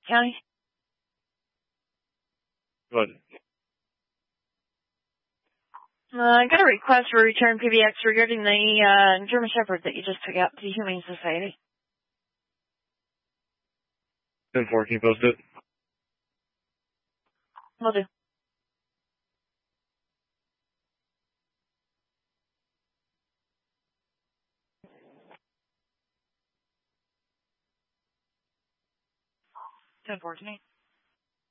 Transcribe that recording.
County? Good. I got a request for return PBX regarding the German Shepherd that you just took out to the Humane Society. 10-4, can you post it? Will do. Ten 14.